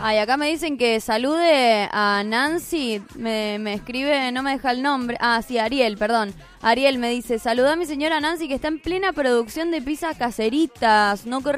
Ay, acá me dicen que salude a Nancy, me escribe, no me deja el nombre. Ah, sí, Ariel, perdón. Ariel me dice, saluda a mi señora Nancy que está en plena producción de pizzas caseritas. No